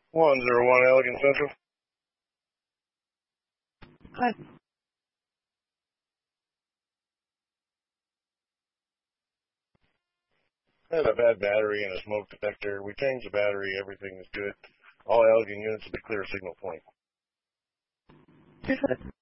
101 Elegant Central. Hi. Had a bad battery and a smoke detector. We changed the battery. Everything is good. All Elegant units will be clear signal point. Here's what